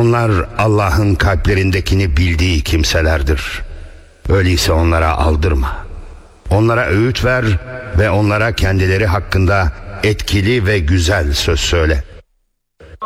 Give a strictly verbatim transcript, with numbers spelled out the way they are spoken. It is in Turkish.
Onlar Allah'ın kalplerindekini bildiği kimselerdir. Öyleyse onlara aldırma. Onlara öğüt ver ve onlara kendileri hakkında etkili ve güzel söz söyle.